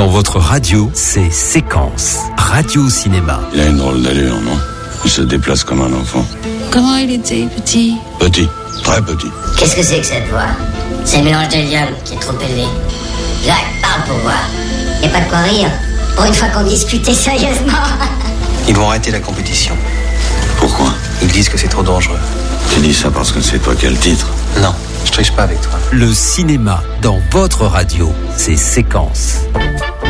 Dans votre radio, c'est Séquence. Radio Cinéma. Il a une drôle d'allure, non? Il se déplace comme un enfant. Comment il était, petit? Petit, très petit. Qu'est-ce que c'est que cette voix? C'est le mélange d'hélium qui est trop élevé. Jacques, parle pour voir. Y a pas de quoi rire. Pour une fois qu'on discutait sérieusement. Ils vont arrêter la compétition. Pourquoi? Ils disent que c'est trop dangereux. Tu dis ça parce que c'est toi qui as le titre. Non, je triche pas avec toi. Le cinéma dans votre radio, c'est Séquence.